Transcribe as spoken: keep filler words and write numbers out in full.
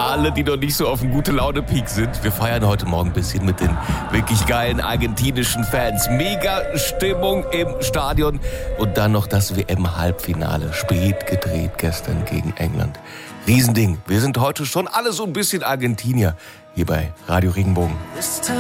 alle, die noch nicht so auf dem Gute-Laune-Peak sind. Wir feiern heute Morgen ein bisschen mit den wirklich geilen argentinischen Fans. Mega Stimmung im Stadion. Und dann noch das W M-Halbfinale. Spät gedreht gestern gegen England. Riesending. Wir sind heute schon alle so ein bisschen Argentinier hier bei Radio Regenbogen.